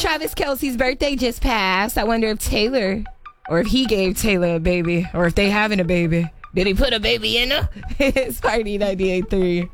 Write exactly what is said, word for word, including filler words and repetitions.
Travis Kelce's birthday just passed. I wonder if Taylor, or if he gave Taylor a baby, or if they having a baby. Did he put a baby in her? It's Party ninety-eight point three.